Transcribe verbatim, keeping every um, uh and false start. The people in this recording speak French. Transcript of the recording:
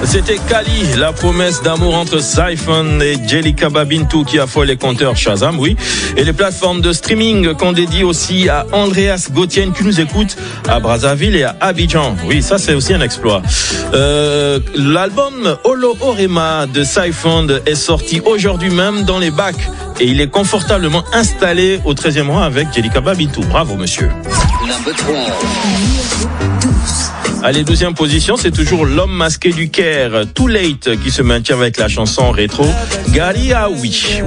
C'était Kali, la promesse d'amour entre Siphon et Jelika Babintou qui affole les compteurs Shazam, oui. Et les plateformes de streaming qu'on dédie aussi à Andreas Gauthier qui nous écoute à Brazzaville et à Abidjan. Oui, ça c'est aussi un exploit. Euh, l'album Olo Orema de Siphon est sorti aujourd'hui même dans les bacs et il est confortablement installé au treizième rang avec Jelika Babintou. Bravo monsieur. Allez, douzième position, c'est toujours l'homme masqué du Caire, Too Late, qui se maintient avec la chanson rétro Galiaoui.